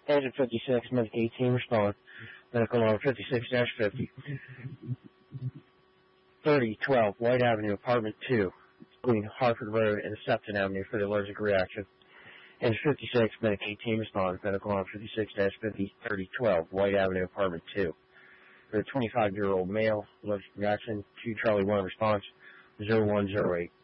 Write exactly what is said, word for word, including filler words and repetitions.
Engine fifty-six, Medic eighteen, respond. Medical alarm fifty-six fifty. thirty twelve, White Avenue, Apartment two, between Hartford Road and Sefton Avenue for the allergic reaction. Engine fifty-six, Medic eighteen, respond. Medical alarm fifty-six fifty, thirty twelve, White Avenue, Apartment two. For a twenty-five-year-old male, allergic reaction, two Charlie one response, zero one zero eight.